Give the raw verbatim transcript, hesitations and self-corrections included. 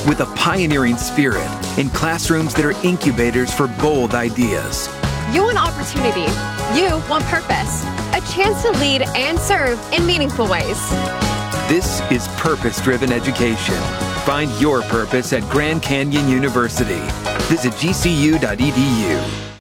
with a pioneering spirit in classrooms that are incubators for bold ideas. You want opportunity. You want purpose. A chance to lead and serve in meaningful ways. This is purpose-driven education. Find your purpose at Grand Canyon University. Visit G C U dot E D U.